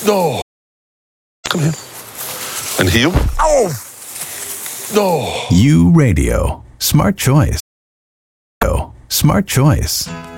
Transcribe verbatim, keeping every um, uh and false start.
No. Come here. And heel. Oh. No. U Radio. Smart choice. Smart choice.